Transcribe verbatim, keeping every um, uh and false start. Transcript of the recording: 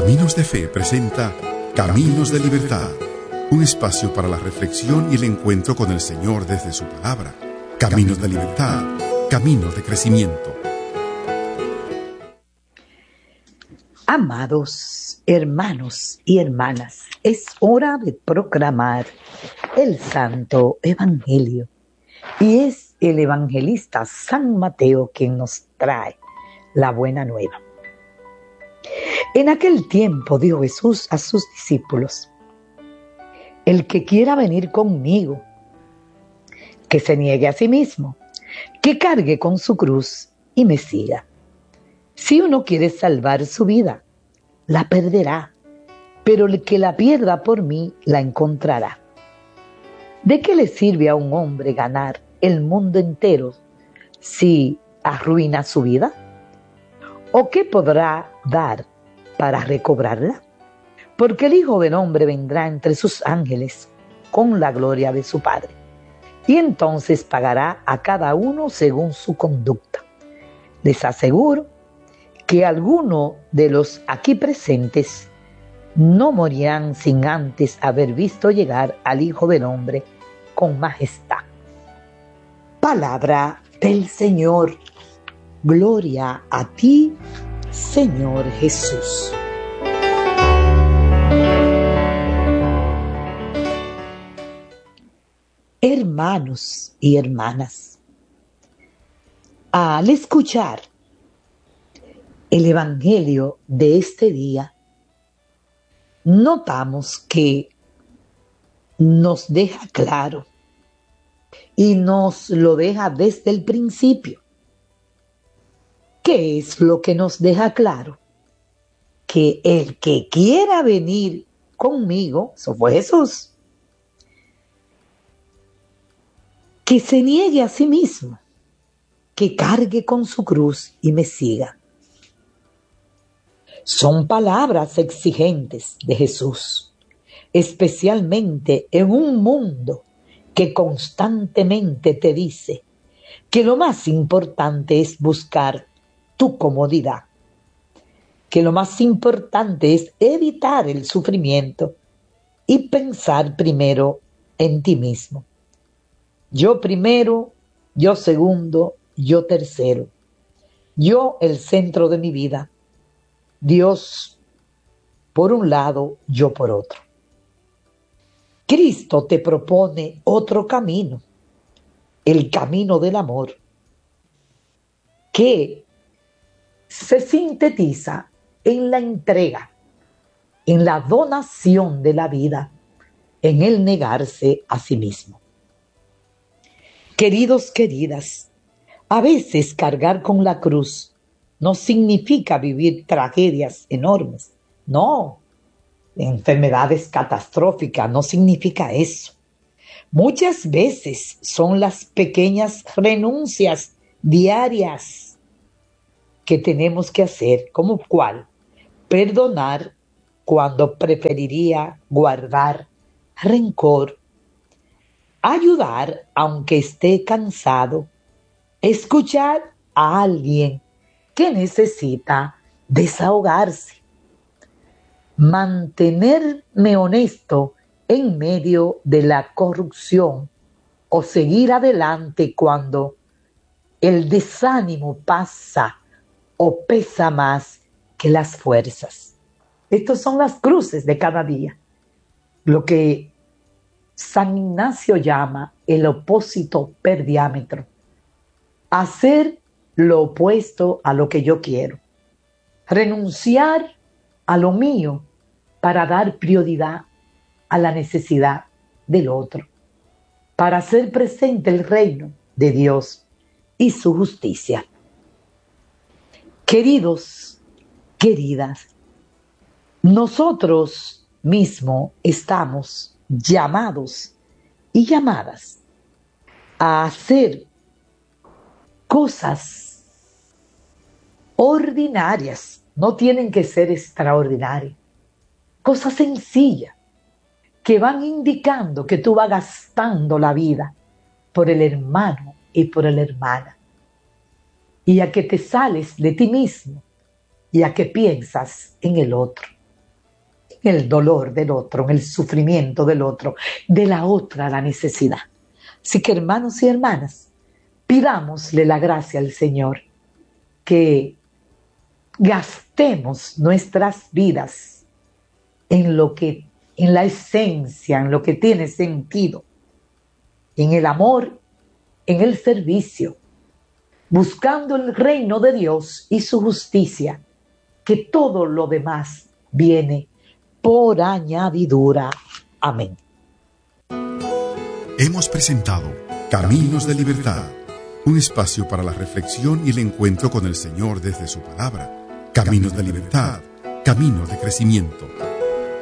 Caminos de Fe presenta Caminos de Libertad, un espacio para la reflexión y el encuentro con el Señor desde su palabra. Caminos de Libertad, caminos de crecimiento. Amados hermanos y hermanas, es hora de proclamar el Santo Evangelio. Y es el evangelista San Mateo quien nos trae la buena nueva. En aquel tiempo dijo Jesús a sus discípulos: el que quiera venir conmigo, que se niegue a sí mismo, que cargue con su cruz y me siga. Si uno quiere salvar su vida, la perderá, pero el que la pierda por mí, la encontrará. ¿De qué le sirve a un hombre ganar el mundo entero si arruina su vida? ¿O qué podrá dar para recobrarla? Porque el Hijo del Hombre vendrá entre sus ángeles con la gloria de su Padre, y entonces pagará a cada uno según su conducta. Les aseguro que algunos de los aquí presentes no morirán sin antes haber visto llegar al Hijo del Hombre con majestad. Palabra del Señor. Gloria a ti, Señor Jesús. Hermanos y hermanas, al escuchar el Evangelio de este día, notamos que nos deja claro y nos lo deja desde el principio. ¿Qué es lo que nos deja claro? Que el que quiera venir conmigo, eso fue Jesús, que se niegue a sí mismo, que cargue con su cruz y me siga. Son palabras exigentes de Jesús, especialmente en un mundo que constantemente te dice que lo más importante es buscar tu comodidad, que lo más importante es evitar el sufrimiento y pensar primero en ti mismo. Yo primero, yo segundo, yo tercero. Yo el centro de mi vida. Dios por un lado, yo por otro. Cristo te propone otro camino, el camino del amor, que se sintetiza en la entrega, en la donación de la vida, en el negarse a sí mismo. Queridos, queridas, a veces cargar con la cruz no significa vivir tragedias enormes. No, enfermedades catastróficas no significa eso. Muchas veces son las pequeñas renuncias diarias que tenemos que hacer, como cuál, perdonar cuando preferiría guardar rencor, ayudar aunque esté cansado, escuchar a alguien que necesita desahogarse, mantenerme honesto en medio de la corrupción o seguir adelante cuando el desánimo pasa o pesa más que las fuerzas. Estas son las cruces de cada día, lo que San Ignacio llama el opósito per diámetro. Hacer lo opuesto a lo que yo quiero. Renunciar a lo mío para dar prioridad a la necesidad del otro. Para hacer presente el reino de Dios y su justicia. Queridos, queridas, nosotros mismos estamos llamados y llamadas a hacer cosas ordinarias, no tienen que ser extraordinarias, cosas sencillas que van indicando que tú vas gastando la vida por el hermano y por la hermana, y a que te sales de ti mismo y a que piensas en el otro. en el dolor del otro, en el sufrimiento del otro, de la otra la necesidad. Así que, hermanos y hermanas, pidámosle la gracia al Señor que gastemos nuestras vidas en lo que, en la esencia, en lo que tiene sentido, en el amor, en el servicio, buscando el reino de Dios y su justicia, que todo lo demás viene por añadidura. Amén. Hemos presentado Caminos de Libertad, un espacio para la reflexión y el encuentro con el Señor desde su palabra. Caminos de Libertad, camino de crecimiento.